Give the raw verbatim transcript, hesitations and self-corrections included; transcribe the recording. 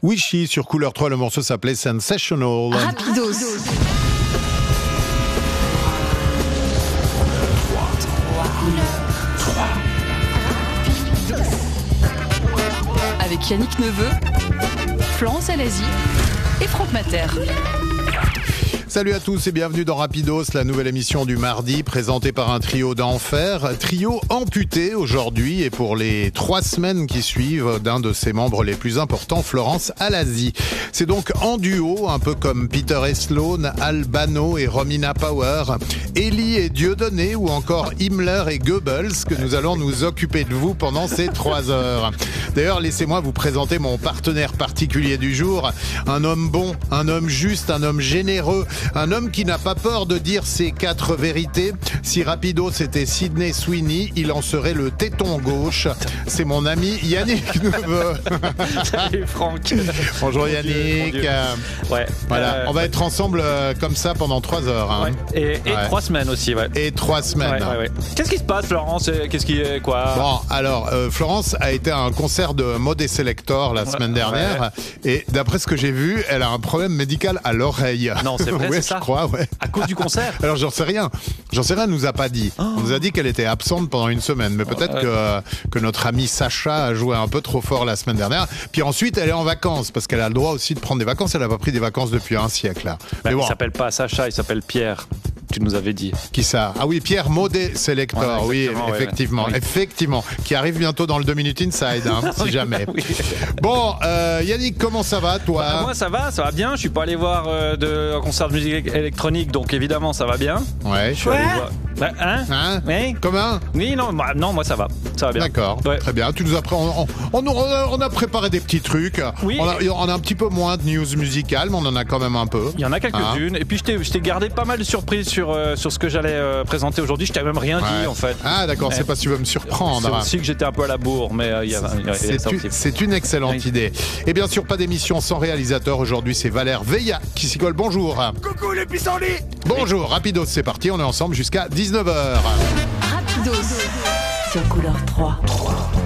Wishy sur Couleur trois, le morceau s'appelait Sensational. Rapidos. Avec Yannick Neveu, Florence Alazi et Franck Mater. Salut à tous et bienvenue dans Rapidos, la nouvelle émission du mardi présentée par un trio d'enfer. Trio amputé aujourd'hui et pour les trois semaines qui suivent d'un de ses membres les plus importants, Florence Alazi. C'est donc en duo, un peu comme Peter et Sloan, Albano et Romina Power, Ellie et Dieudonné ou encore Himmler et Goebbels que nous allons nous occuper de vous pendant ces trois heures. D'ailleurs, laissez-moi vous présenter mon partenaire particulier du jour. Un homme bon, un homme juste, un homme généreux, un homme qui n'a pas peur de dire ses quatre vérités. Si Rapido c'était Sydney Sweeney, il en serait le téton gauche. C'est mon ami Yannick Neveu. Salut Franck. Bonjour Mon Yannick. Dieu, mon Dieu. Ouais. Voilà, euh, on va être ensemble euh, comme ça pendant trois heures. Hein. ouais. Et, et Ouais. trois semaines aussi, ouais. Et trois semaines. Ouais, ouais, ouais. Qu'est-ce qui se passe, Florence? Qu'est-ce qui est quoi? Bon, alors, euh, Florence a été à un concert de Mode et Selector la semaine dernière. Et d'après ce que j'ai vu, elle a un problème médical à l'oreille. Non, c'est vrai, ouais, c'est ça je crois, ouais. À cause du concert? Alors, j'en sais rien. J'en sais rien, elle nous a pas dit. Oh. On nous a dit qu'elle était absente pendant une semaine. Mais peut-être Ouais. que, euh, que notre amie Sacha a joué un peu trop fort la semaine dernière. Puis ensuite, elle est en vacances parce qu'elle a le droit aussi de prendre des vacances. Elle n'a pas pris des vacances depuis un siècle, là. Bah, Mais bon, il s'appelle pas Sacha, il s'appelle Pierre. Tu nous avais dit. qui ça? Ah oui, Pierre Maudet Selector, Ouais, oui, exactement, ouais, effectivement, ouais. Oui. effectivement, qui arrive bientôt dans le deux minutes inside, hein, si jamais. Oui. Bon, euh, Yannick, comment ça va, toi? Bah, moi ça va, ça va bien. Je suis pas allé voir euh, de un concert de musique électronique, donc évidemment ça va bien. Ouais. Je suis allé voir. Bah, hein? Hein? Oui. Comment? Oui, non, bah, non, moi ça va, ça va bien. D'accord, Ouais. très bien. Tu nous as pré- on, on, on, a, on a préparé des petits trucs. Oui. On a, on a un petit peu moins de news musicales, mais on en a quand même un peu. Il y en a quelques-unes. Et puis je t'ai, je t'ai gardé pas mal de surprises sur, euh, sur ce que j'allais euh, présenter aujourd'hui. Je t'avais même rien Ouais. dit en fait. Ah d'accord, Ouais. c'est pas si tu veux me surprendre. C'est aussi que j'étais un peu à la bourre, mais euh, il y a, il y a- il y a C'est une, sorti. c'est une excellente Oui. idée. Et bien sûr, pas d'émission sans réalisateur. Aujourd'hui, c'est Valère Veilla qui s'y colle. Bonjour. Coucou les pissenlits. Bonjour, Rapidos, c'est parti. On est ensemble jusqu'à dix-neuf heures. Rapidos. Sur Couleur trois.